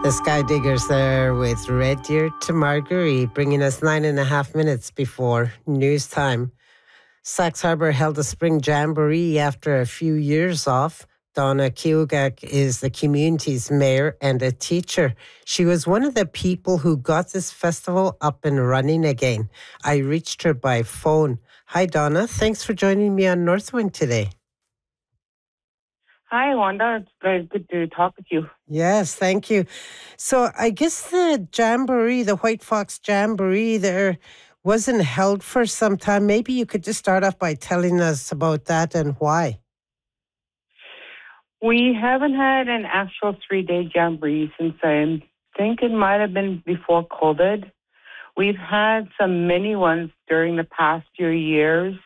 The Sky Diggers there with Red Deer to Marguerite, bringing us 9.5 minutes before news time. Sachs Harbour held a spring jamboree after a few years off. Donna Kiugak is the community's mayor and a teacher. She was one of the people who got this festival up and running again. I reached her by phone. Hi, Donna. Thanks for joining me on Northwind today. Hi, Wanda. It's very good to talk with you. Yes, thank you. So I guess the jamboree, the White Fox Jamboree there wasn't held for some time. Maybe you could just start off by telling us about that and why. We haven't had an actual 3-day jamboree since I think it might have been before COVID. We've had some mini ones during the past few years.